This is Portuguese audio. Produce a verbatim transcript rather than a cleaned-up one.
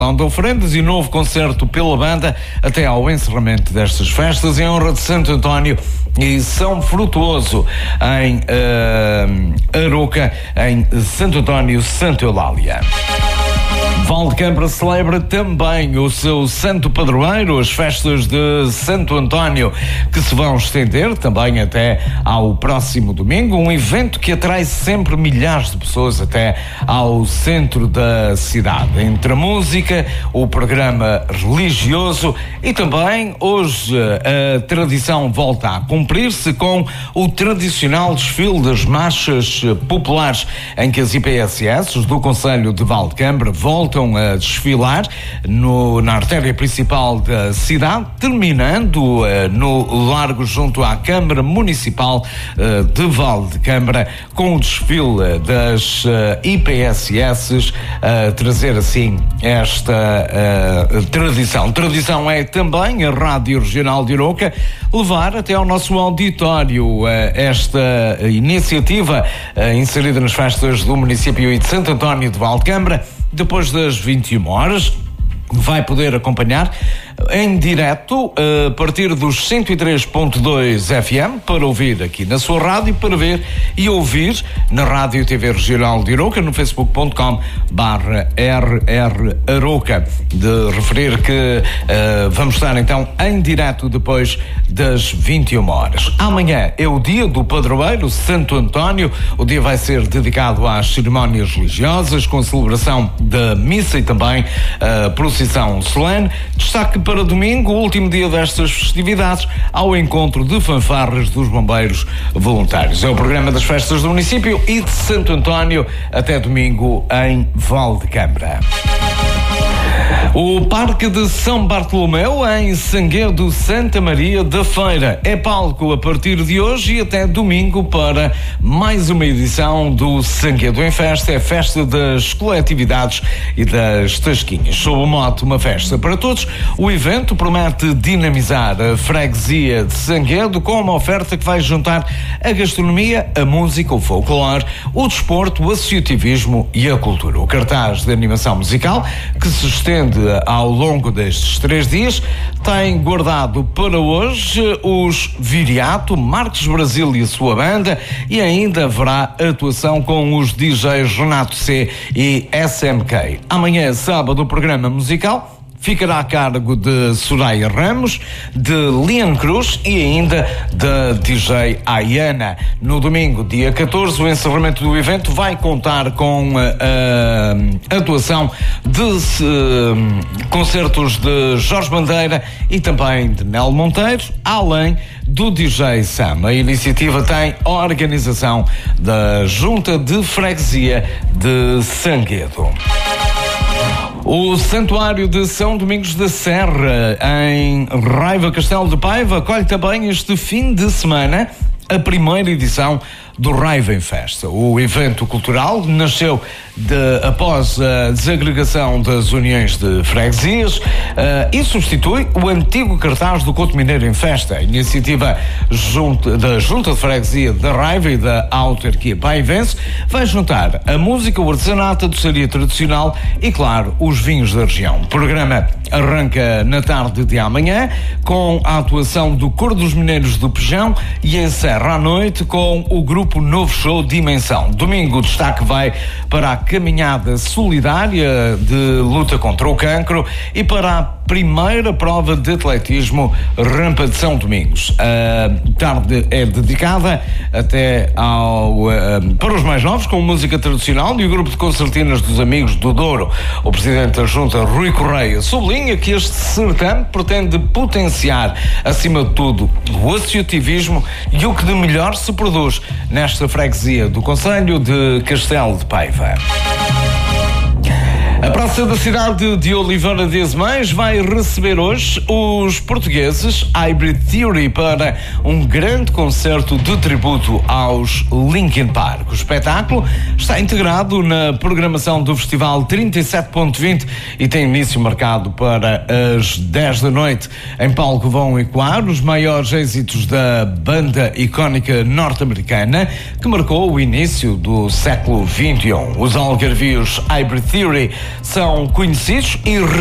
de oferendas e novo concerto pela banda até ao encerramento destas festas em honra de Santo António e São Frutuoso em uh, Aroca, em Santo António, Santa Eulália. Valdecambra celebra também o seu santo padroeiro, as festas de Santo António, que se vão estender também até ao próximo domingo, um evento que atrai sempre milhares de pessoas até ao centro da cidade. Entre a música, o programa religioso e também hoje a tradição volta a cumprir-se com o tradicional desfile das marchas populares, em que as I P S S do Concelho de Valdecambra voltam a desfilar no, na artéria principal da cidade, terminando uh, no largo junto à Câmara Municipal uh, de Valdecambra, com o desfile das uh, I P S S, uh, trazer assim esta uh, tradição. Tradição é também a Rádio Regional de Aroca levar até ao nosso auditório uh, esta iniciativa uh, inserida nas festas do município e de Santo António de Valdecambra. Depois das vinte e uma horas, vai poder acompanhar em direto a partir dos cento e três ponto dois F M para ouvir aqui na sua rádio, para ver e ouvir na Rádio T V Regional de Aroca, no facebook ponto com barra R R Aroca. De referir que uh, vamos estar então em direto depois das vinte e uma horas. Amanhã é o dia do padroeiro Santo António. O dia vai ser dedicado às cerimónias religiosas, com celebração da missa e também a uh, procissão solene. Destaque para domingo, o último dia destas festividades, ao encontro de fanfarras dos bombeiros voluntários. É o programa das festas do município e de Santo António até domingo em Valdecambra. O Parque de São Bartolomeu, em Sanguedo, Santa Maria da Feira, é palco a partir de hoje e até domingo para mais uma edição do Sanguedo em Festa, é a festa das coletividades e das tasquinhas. Sob o mote Uma Festa para Todos, o evento promete dinamizar a freguesia de Sanguedo com uma oferta que vai juntar a gastronomia, a música, o folclore, o desporto, o associativismo e a cultura. O cartaz de animação musical, que se estende ao longo destes três dias, tem guardado para hoje os Viriato, Marcos Brasil e a sua banda, e ainda haverá atuação com os D Js Renato C e S M K. Amanhã, sábado, o programa musical ficará a cargo de Soraya Ramos, de Lian Cruz e ainda da D J Ayana. No domingo, dia catorze, o encerramento do evento vai contar com a, a atuação de uh, concertos de Jorge Bandeira e também de Nel Monteiro, além do D J Sam. A iniciativa tem a organização da Junta de Freguesia de Sanguedo. O Santuário de São Domingos da Serra, em Raiva Castelo de Paiva, acolhe também este fim de semana a primeira edição do Raiva em Festa. O evento cultural nasceu de, após a desagregação das uniões de freguesias uh, e substitui o antigo cartaz do Couto Mineiro em Festa. A iniciativa junta, da Junta de Freguesia da Raiva e da Autarquia Paivense vai juntar a música, o artesanato, a doçaria tradicional e, claro, os vinhos da região. O programa arranca na tarde de amanhã com a atuação do Coro dos Mineiros do Pejão e encerra à noite com o grupo Novo Show Dimensão. Domingo o destaque vai para a caminhada solidária de luta contra o cancro e para a primeira prova de atletismo Rampa de São Domingos. A tarde é dedicada até ao, para os mais novos, com música tradicional, e o grupo de concertinas dos Amigos do Douro. O presidente da Junta, Rui Correia, sublinha que este certame pretende potenciar, acima de tudo, o associativismo e o que de melhor se produz nesta freguesia do concelho de Castelo de Paiva. A Praça da Cidade de Oliveira de Azemais vai receber hoje os portugueses Hybrid Theory para um grande concerto de tributo aos Linkin Park. O espetáculo está integrado na programação do Festival trinta e sete ponto vinte e tem início marcado para as dez da noite. Em palco vão ecoar os maiores êxitos da banda icónica norte-americana que marcou o início do século vinte e um. Os algarvios Hybrid Theory são são conhecidos e